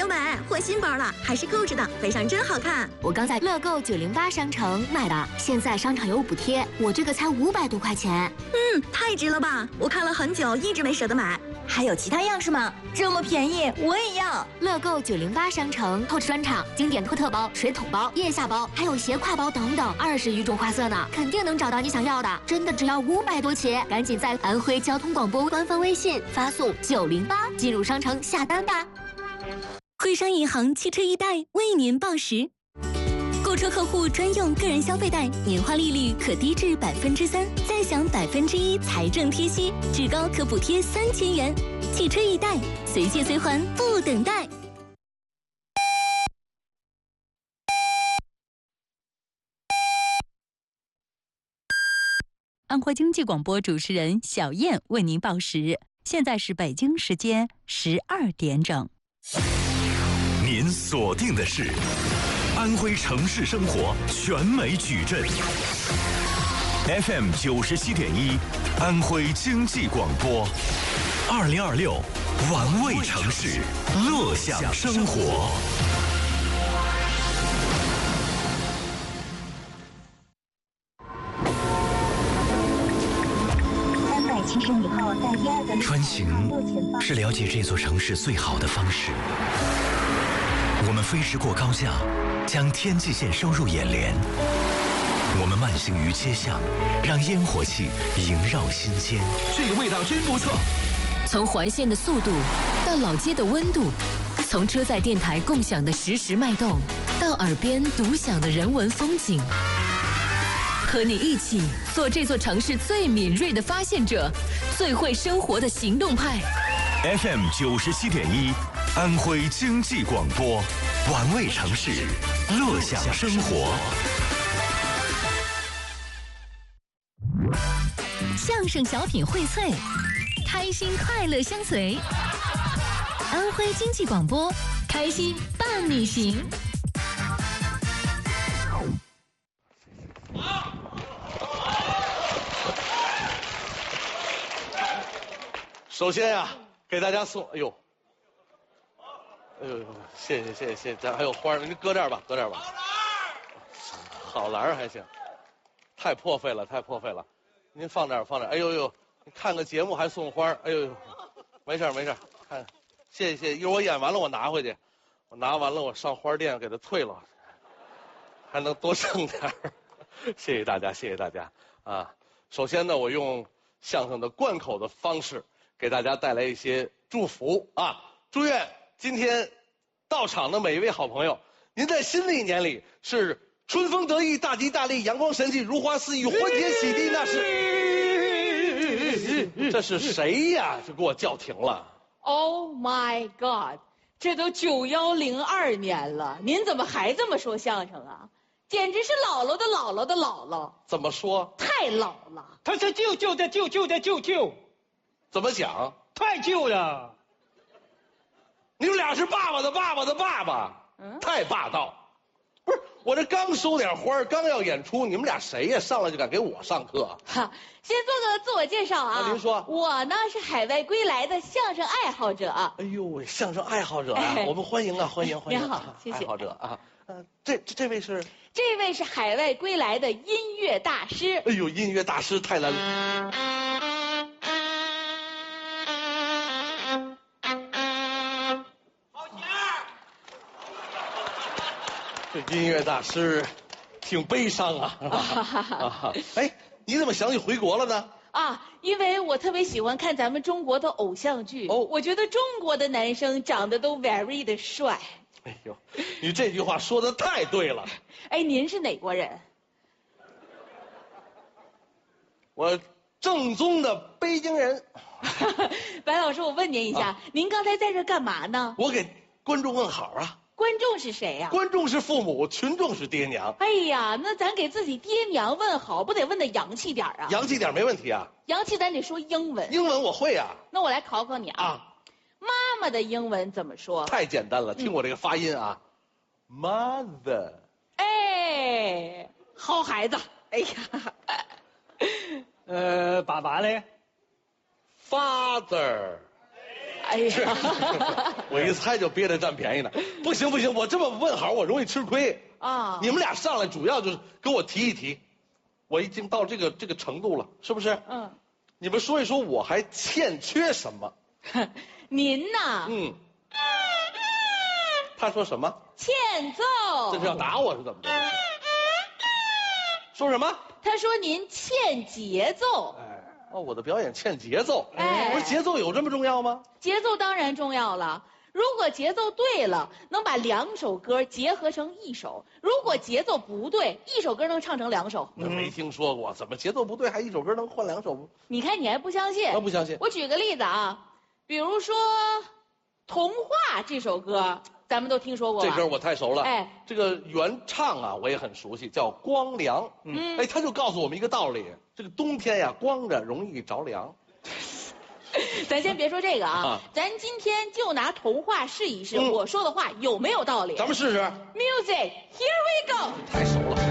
小美换新包了，还是购置的，背上真好看。 我刚在乐购908商城买的，现在商场有补贴，我这个才500多块钱。 太值了吧！我看了很久，一直没舍得买。 还有其他样式吗？这么便宜，我也要。 乐购908商城透视专场，经典托特包、水桶包、腋下包，还有斜挎包等等，20余种花色呢，肯定能找到你想要的。真的只要500多起，赶紧在安徽交通广播官方微信发送908进入商城下单吧。 徽商银行汽车易贷为您报时，购车客户专用个人消费贷，年化利率可低至3%，再享1%财政贴息，至高可补贴3000元。汽车易贷，随借随还，不等待。 安徽经济广播主持人小燕为您报时，现在是北京时间12点整。 您锁定的是安徽城市生活全美矩阵 FM 97.1，安徽经济广播，2026玩味城市，乐享生活。 370米后，在第2个穿行是了解这座城市最好的方式。我们飞驰过高架，将天际线收入眼帘。我们慢行于街巷，让烟火气萦绕心间。 这个味道真不错。 从环线的速度到老街的温度，从车载电台共享的实时脉动，到耳边独享的人文风景。和你一起做这座城市最敏锐的发现者，最会生活的行动派。 FM 97.1，安徽经济广播，玩味城市，乐享生活。 相声小品荟萃，开心快乐相随。安徽经济广播，开心伴你行。 首先呀，给大家送，哎呦，谢谢，咱还有花儿，您搁这儿吧，搁这儿吧。好篮儿还行，太破费了，您放这儿，哎呦，你看个节目还送花儿，哎呦，没事，看，谢谢，一会儿我演完了我拿回去，我拿完了我上花店给他退了，还能多挣点儿。谢谢大家啊！首先呢，我用相声的贯口的方式。给大家带来一些祝福啊！祝愿今天到场的每一位好朋友，您在新的一年里是春风得意、大吉大利、阳光神气、如花似玉、欢天喜地，那是。这是谁呀？就给我叫停了。 Oh my God！ 这都9102年了，您怎么还这么说相声啊？简直是姥姥的姥姥的姥姥。 怎么说？ 太老了。 他是舅舅的舅舅的舅舅。 怎么讲？ 太旧了。 你们俩是爸爸的爸爸的爸爸，太霸道。不是，我这刚收点花，刚要演出，你们俩谁呀？上来就敢给我上课？ 哈，先做个自我介绍啊。 您说。 我呢是海外归来的相声爱好者。 哎呦喂，相声爱好者啊，我们欢迎啊，欢迎。 您好，谢谢。 爱好者啊，这位是？ 这位是海外归来的音乐大师。 哎呦，音乐大师太难了。这音乐大师挺悲伤啊！哎，你怎么想起回国了呢？ 啊，因为我特别喜欢看咱们中国的偶像剧。哦，我觉得中国的男生长得都 very 的帅。 哎呦，你这句话说的太对了。 哎，您是哪国人？ 我正宗的北京人。 白老师，我问您一下，您刚才在这干嘛呢？ 我给观众问好啊。 观众是谁呀？ 观众是父母，群众是爹娘。 哎呀，那咱给自己爹娘问好，不得问得洋气点啊？ 洋气点没问题啊。 洋气咱得说英文。 英文我会啊。 那我来考考你啊。妈妈的英文怎么说？ 太简单了，听我这个发音啊。Mother。 哎，好孩子。哎呀。 爸爸嘞 ？Father。 哎呀， 我一猜就憋着占便宜呢。不行不行，我这么问好，我容易吃亏啊。 你们俩上来主要就是跟我提一提，我已经到这个程度了，是不是？嗯。你们说一说，我还欠缺什么？ 您呐， 他说什么？ 欠揍。 这是要打我是怎么着？说什么？ 他说您欠节奏。 哦，我的表演欠节奏。 不是节奏有这么重要吗？ 节奏当然重要了。如果节奏对了，能把2首歌结合成1首；如果节奏不对，1首歌能唱成2首。 没听说过，怎么节奏不对还1首歌能换2首？ 你看你还不相信？ 我不相信。 我举个例子啊，比如说《童话》这首歌，咱们都听说过吧？ 这歌我太熟了。这个原唱啊我也很熟悉，叫光良。他就告诉我们一个道理：这个冬天呀，光着容易着凉。 咱先别说这个啊，咱今天就拿童话试一试，我说的话有没有道理？ 咱们试试。 Music, here we go。 太熟了。